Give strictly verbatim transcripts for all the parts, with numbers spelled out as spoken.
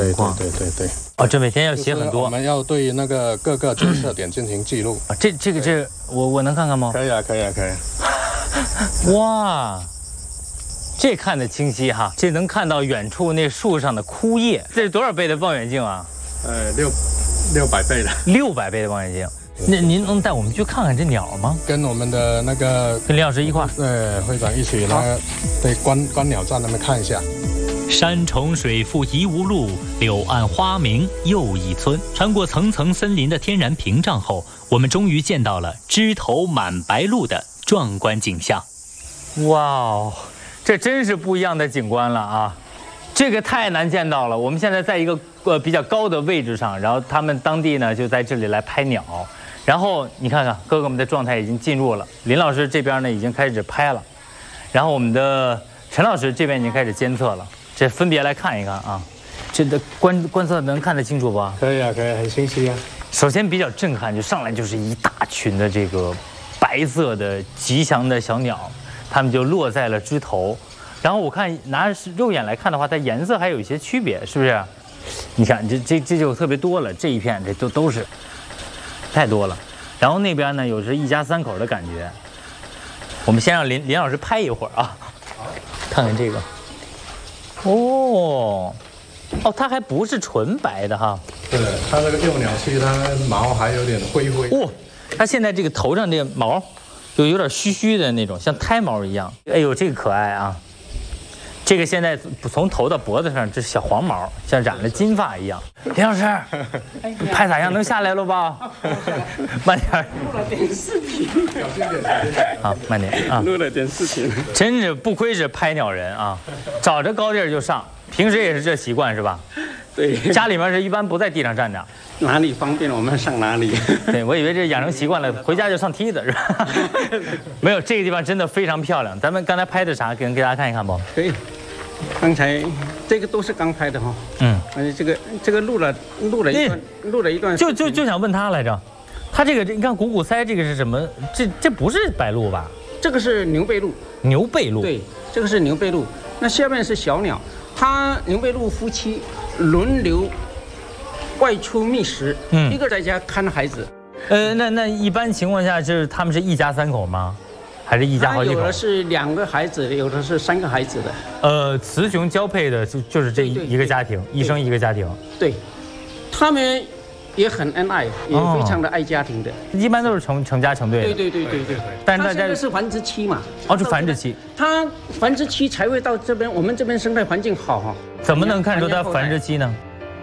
对对对对对。 哦，这每天要写很多。 我们要对那个各个决策点进行记录。 啊，这这个这我我能看看吗？ 可以啊，可以啊，可以。 哇，这看得清晰哈，这能看到远处那树上的枯叶。这是多少倍的望远镜啊？ 呃，六六百倍的。 六百倍的望远镜。那您能带我们去看看这鸟吗？ 跟我们的那个跟林老师一块儿， 对，会长一起来对观观鸟站那边看一下。 山重水复疑无路，柳暗花明又一村。穿过层层森林的天然屏障后，我们终于见到了枝头满白鹭的壮观景象。 哇哦，这真是不一样的景观了啊！这个太难见到了。我们现在在一个呃比较高的位置上，然后他们当地呢就在这里来拍鸟。然后你看看哥哥们的状态已经进入了，林老师这边呢已经开始拍了，然后我们的陈老师这边已经开始监测了。这分别来看一看啊，这的观观测能看得清楚吧？ 可以啊，可以，很清晰啊。 首先比较震撼，就上来就是一大群的这个白色的吉祥的小鸟，它们就落在了枝头。然后我看拿肉眼来看的话，它颜色还有一些区别，是不是？你看这这这就特别多了，这一片这都都是太多了。然后那边呢，有是一家三口的感觉。我们先让林林老师拍一会儿啊，看看这个。哦，哦，它还不是纯白的哈。 对，它那个幼鸟区，它毛还有点灰灰。 哦，它现在这个头上这个毛，就有点虚虚的那种，像胎毛一样。哎呦，这个可爱啊！这个现在从头到脖子上，这小黄毛，像染了金发一样。林老师，拍咋样？能下来了吧？慢点。 录了点视频。 小心点，小心点。 好，慢点啊。 录了点视频。 真是不愧是拍鸟人啊，找着高地儿就上。平时也是这习惯是吧？ 对。 家里面是一般不在地上站着。 哪里方便我们上哪里。 对，我以为这养成习惯了，回家就上梯子是吧？没有，这个地方真的非常漂亮。咱们刚才拍的啥？给给大家看一看不？ 可以。刚才这个都是刚拍的哈。嗯。而且这个这个录了录了一段录了一段。 就就就想问他来着，他这个这你看股骨鳃这个是什么？这这不是白鹭吧？ 这个是牛背鹭。 牛背鹭。 对，这个是牛背鹭。那下面是小鸟，它牛背鹭夫妻轮流外出觅食，嗯，一个在家看孩子。 呃，那那一般情况下就是他们是一家三口吗？还是一家好几口？ 有的是两个孩子的，有的是三个孩子的。 呃，雌雄交配的就就是这一一个家庭，一生一个家庭。 对，他们也很恩爱，也非常的爱家庭的。 一般都是成成家成队的。 对对对对对。 但是大家是繁殖期嘛？ 哦，是繁殖期。 它繁殖期才会到这边，我们这边生态环境好哈。 怎么能看出它繁殖期呢？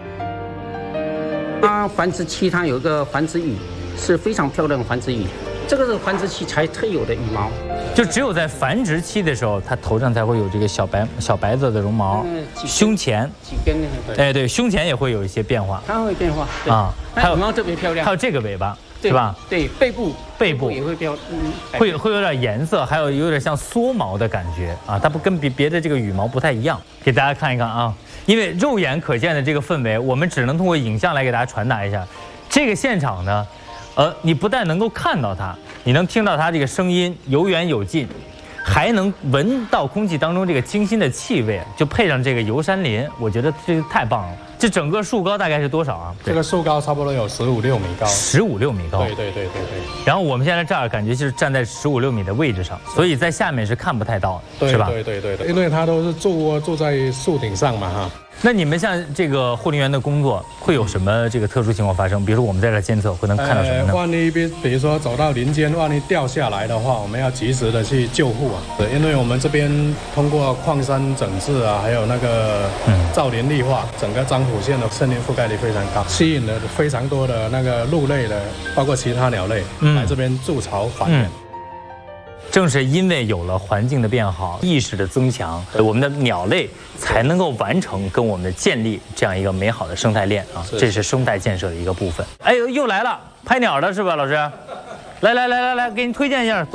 它繁殖期它有一个繁殖羽，是非常漂亮的繁殖羽。这个是繁殖期才特有的羽毛， 就只有在繁殖期的时候，它头上才会有这个小白小白色的绒毛，嗯、胸前几根那个，哎对，胸前也会有一些变化， 它会变化啊， 还有羽毛特别漂亮， 还有这个尾巴是吧？ 对，背部背部也会漂， 嗯，会会有点颜色，还有有点像缩毛的感觉啊，它不跟别别的这个羽毛不太一样，给大家看一看啊，因为肉眼可见的这个氛围，我们只能通过影像来给大家传达一下，这个现场呢。呃，你不但能够看到它，你能听到它这个声音有远有近，还能闻到空气当中这个清新的气味，就配上这个油杉林，我觉得这个太棒了。这整个树高大概是多少啊？ 这个树高差不多有十五六米高。 十五六米高。 对对对对对。 然后我们现在这儿感觉就是站在十五六米的位置上，所以在下面是看不太到的，是吧？ 对对对对，因为它都是住窝住在树顶上嘛哈。 那你们像这个护林员的工作会有什么这个特殊情况发生？比如说我们在这监测会能看到什么呢？ 呃、万一比比如说走到林间，万一掉下来的话，我们要及时的去救护啊。对，因为我们这边通过矿山整治啊，还有那个造林绿化，整个樟浦县的森林覆盖率非常高，吸引了非常多的那个鹿类的，包括其他鸟类、嗯、来这边筑巢繁衍。嗯正是因为有了环境的变好，意识的增强，我们的鸟类才能够完成跟我们建立这样一个美好的生态链啊！这是生态建设的一个部分。哎呦，又来了，拍鸟的是吧，老师？来来来来来，给你推荐一下。